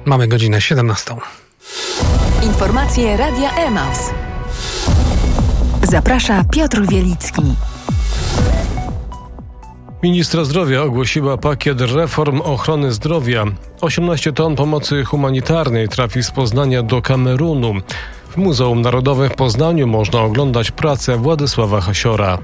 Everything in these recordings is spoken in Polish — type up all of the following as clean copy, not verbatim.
Mamy godzinę 17. Informacje Radia Emaus. Zaprasza Piotr Wielicki. Ministra zdrowia ogłosiła pakiet reform ochrony zdrowia. 18 ton pomocy humanitarnej trafi z Poznania do Kamerunu. W Muzeum Narodowym w Poznaniu można oglądać pracę Władysława Hasiora.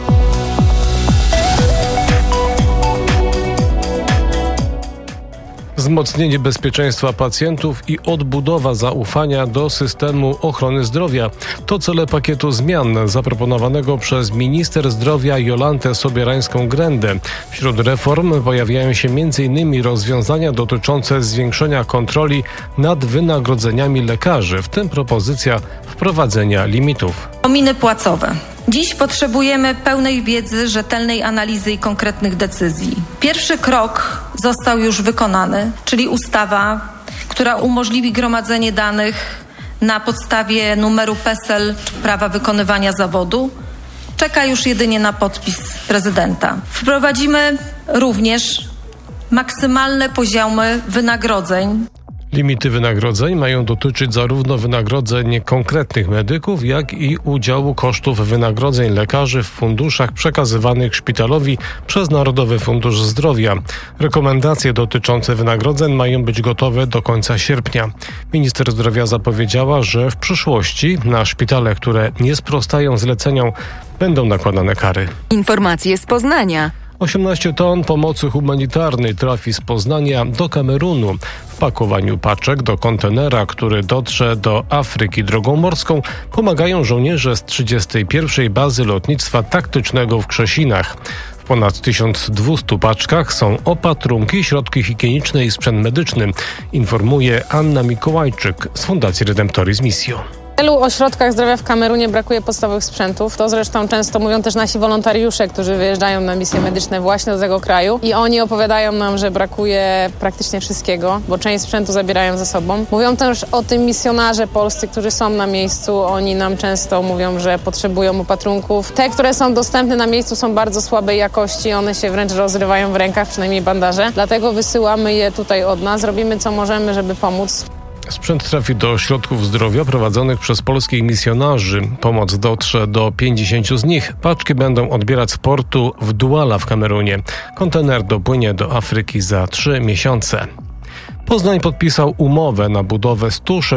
Wzmocnienie bezpieczeństwa pacjentów i odbudowa zaufania do systemu ochrony zdrowia to cele pakietu zmian zaproponowanego przez minister zdrowia Jolantę Sobierańską-Grendę. Wśród reform pojawiają się m.in. rozwiązania dotyczące zwiększenia kontroli nad wynagrodzeniami lekarzy, w tym propozycja wprowadzenia limitów. Kominy płacowe. Dziś potrzebujemy pełnej wiedzy, rzetelnej analizy i konkretnych decyzji. Pierwszy krok został już wykonany, czyli ustawa, która umożliwi gromadzenie danych na podstawie numeru PESEL czy prawa wykonywania zawodu. Czeka już jedynie na podpis prezydenta. Wprowadzimy również maksymalne poziomy wynagrodzeń. Limity wynagrodzeń mają dotyczyć zarówno wynagrodzeń konkretnych medyków, jak i udziału kosztów wynagrodzeń lekarzy w funduszach przekazywanych szpitalowi przez Narodowy Fundusz Zdrowia. Rekomendacje dotyczące wynagrodzeń mają być gotowe do końca sierpnia. Minister zdrowia zapowiedziała, że w przyszłości na szpitale, które nie sprostają zleceniom, będą nakładane kary. Informacje z Poznania. 18 ton pomocy humanitarnej trafi z Poznania do Kamerunu. W pakowaniu paczek do kontenera, który dotrze do Afryki drogą morską, pomagają żołnierze z 31. Bazy Lotnictwa Taktycznego w Krzesinach. W ponad 1200 paczkach są opatrunki, środki higieniczne i sprzęt medyczny, informuje Anna Mikołajczyk z Fundacji Redemptoris Missio. W wielu ośrodkach zdrowia w Kamerunie brakuje podstawowych sprzętów. To zresztą często mówią też nasi wolontariusze, którzy wyjeżdżają na misje medyczne właśnie do tego kraju i oni opowiadają nam, że brakuje praktycznie wszystkiego, bo część sprzętu zabierają ze sobą. Mówią też o tym misjonarze polscy, którzy są na miejscu. Oni nam często mówią, że potrzebują opatrunków. Te, które są dostępne na miejscu, są bardzo słabej jakości. One się wręcz rozrywają w rękach, przynajmniej bandaże. Dlatego wysyłamy je tutaj od nas. Robimy co możemy, żeby pomóc. Sprzęt trafi do ośrodków zdrowia prowadzonych przez polskich misjonarzy. Pomoc dotrze do 50 z nich. Paczki będą odbierać z portu w Douala w Kamerunie. Kontener dopłynie do Afryki za 3 miesiące. Poznań podpisał umowę na budowę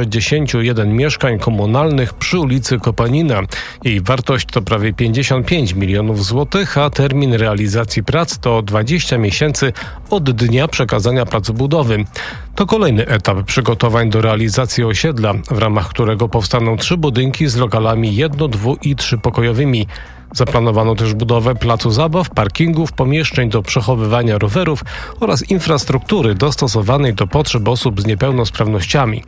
161 mieszkań komunalnych przy ulicy Kopanina. Jej wartość to prawie 55 milionów złotych, a termin realizacji prac to 20 miesięcy od dnia przekazania prac budowy. To kolejny etap przygotowań do realizacji osiedla, w ramach którego powstaną 3 budynki z lokalami jedno-, dwu- i trzypokojowymi. Zaplanowano też budowę placu zabaw, parkingów, pomieszczeń do przechowywania rowerów oraz infrastruktury dostosowanej do potrzeb osób z niepełnosprawnościami.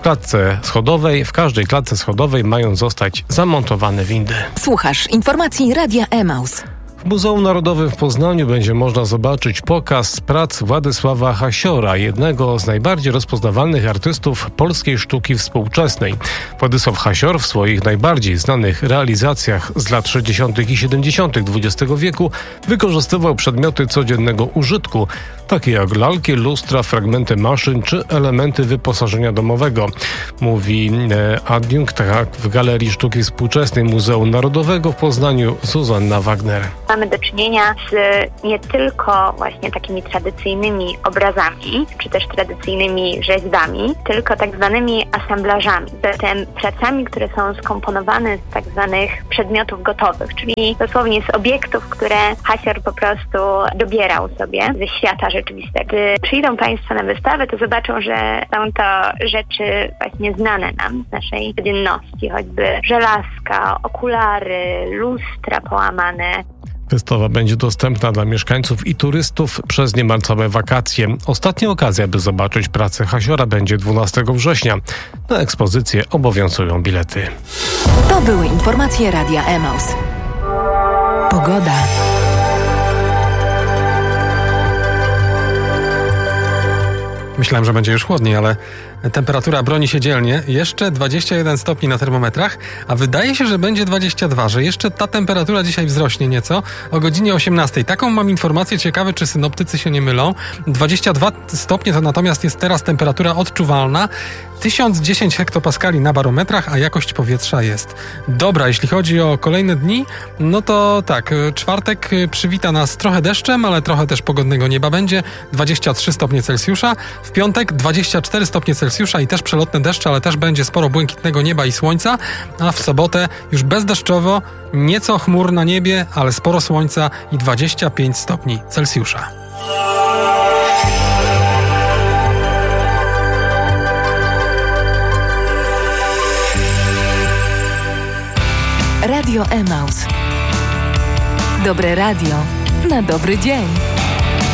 W każdej klatce schodowej mają zostać zamontowane windy. Słuchasz informacji Radia Emaus. W Muzeum Narodowym w Poznaniu będzie można zobaczyć pokaz prac Władysława Hasiora, jednego z najbardziej rozpoznawalnych artystów polskiej sztuki współczesnej. Władysław Hasior w swoich najbardziej znanych realizacjach z lat 60. i 70. XX wieku wykorzystywał przedmioty codziennego użytku, takie jak lalki, lustra, fragmenty maszyn czy elementy wyposażenia domowego. Mówi adiunkta w Galerii Sztuki Współczesnej Muzeum Narodowego w Poznaniu Zuzanna Wagner. Mamy do czynienia z nie tylko właśnie takimi tradycyjnymi obrazami, czy też tradycyjnymi rzeźbami, tylko tak zwanymi asamblażami, zatem pracami, które są skomponowane z tak zwanych przedmiotów gotowych, czyli dosłownie z obiektów, które Hasior po prostu dobierał sobie ze świata rzeczywistego. Gdy przyjdą Państwo na wystawę, to zobaczą, że są to rzeczy właśnie znane nam z naszej codzienności, choćby żelazka, okulary, lustra połamane. Wystawa będzie dostępna dla mieszkańców i turystów przez niemal całe wakacje. Ostatnia okazja, by zobaczyć pracę Hasiora, będzie 12 września. Na ekspozycję obowiązują bilety. To były informacje Radia Emaus. Pogoda. Myślałem, że będzie już chłodniej, ale temperatura broni się dzielnie. Jeszcze 21 stopni na termometrach, a wydaje się, że będzie 22, że jeszcze ta temperatura dzisiaj wzrośnie nieco o godzinie 18. Taką mam informację, ciekawe, czy synoptycy się nie mylą. 22 stopnie to natomiast jest teraz temperatura odczuwalna. 1010 hektopaskali na barometrach, a jakość powietrza jest dobra. Jeśli chodzi o kolejne dni, no to tak, czwartek przywita nas trochę deszczem, ale trochę też pogodnego nieba będzie. 23 stopnie Celsjusza. W piątek 24 stopnie Celsjusza i też przelotne deszcze, ale też będzie sporo błękitnego nieba i słońca. A w sobotę już bezdeszczowo, nieco chmur na niebie, ale sporo słońca i 25 stopni Celsjusza. Radio Emaus. Dobre radio na dobry dzień.